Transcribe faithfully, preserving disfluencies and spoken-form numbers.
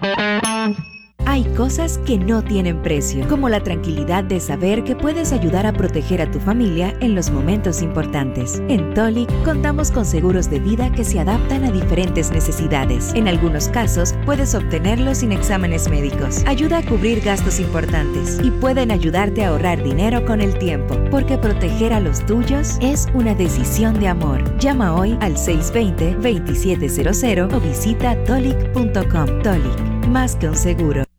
Hay cosas que no tienen precio, como la tranquilidad de saber que puedes ayudar a proteger a tu familia en los momentos importantes. En Tolic contamos con seguros de vida que se adaptan a diferentes necesidades. En algunos casos, puedes obtenerlos sin exámenes médicos. Ayuda a cubrir gastos importantes y pueden ayudarte a ahorrar dinero con el tiempo, porque proteger a los tuyos es una decisión de amor. Llama hoy al seis dos cero, dos siete cero cero o visita tolic punto com. Tolic, más que un seguro.